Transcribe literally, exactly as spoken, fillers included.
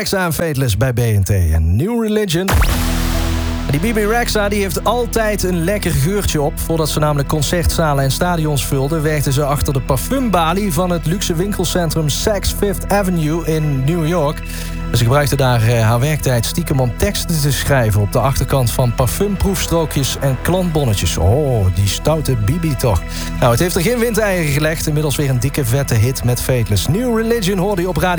Rexha en Faithless bij B en T. En New Religion. Die Bebe Rexha die heeft altijd een lekker geurtje op. Voordat ze namelijk concertzalen en stadions vulde, werkte ze achter de parfumbalie van het luxe winkelcentrum Saks Fifth Avenue in New York. Ze gebruikte daar haar werktijd stiekem om teksten te schrijven op de achterkant van parfumproefstrookjes en klantbonnetjes. Oh, die stoute Bibi toch. Nou, het heeft er geen windeieren gelegd. Inmiddels weer een dikke vette hit met Faithless. New Religion hoorde je op radio.